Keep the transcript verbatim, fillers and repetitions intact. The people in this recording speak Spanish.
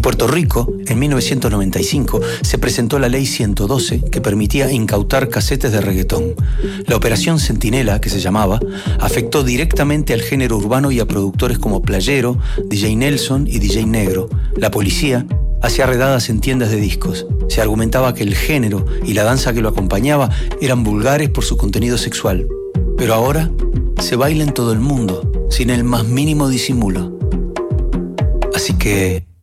Puerto Rico, en mil novecientos noventa y cinco, se presentó la Ley ciento doce que permitía incautar casetes de reggaetón. La Operación Centinela, que se llamaba, afectó directamente al género urbano y a productores como Playero, D J Nelson y D J Negro. La policía hacía redadas en tiendas de discos. Se argumentaba que el género y la danza que lo acompañaba eran vulgares por su contenido sexual. Pero ahora se baila en todo el mundo, sin el más mínimo disimulo. Así que